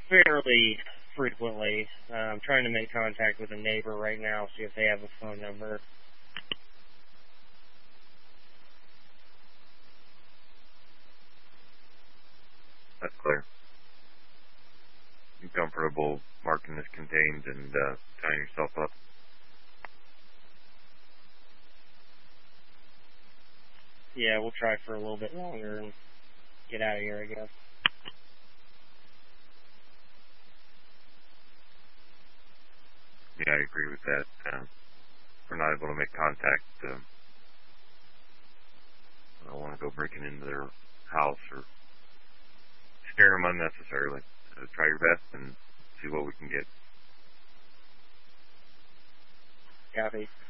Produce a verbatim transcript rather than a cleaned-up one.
fairly frequently. Uh, I'm trying to make contact with a neighbor right now, see if they have a phone number. That's clear. You comfortable marking this contained and uh, tying yourself up? Yeah, we'll try for a little bit longer and get out of here, I guess. Yeah, I agree with that. Uh, if we're not able to make contact, uh, I don't want to go breaking into their house or scare them unnecessarily. So try your best and see what we can get. Copy.